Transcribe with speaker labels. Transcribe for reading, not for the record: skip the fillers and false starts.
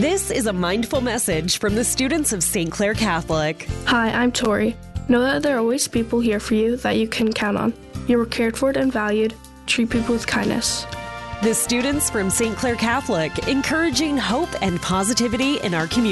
Speaker 1: This is a mindful message from the students of St. Clair Catholic.
Speaker 2: Hi, I'm Tori. Know that there are always people here for you that you can count on. You are cared for and valued. Treat people with kindness.
Speaker 1: The students from St. Clair Catholic, encouraging hope and positivity in our community.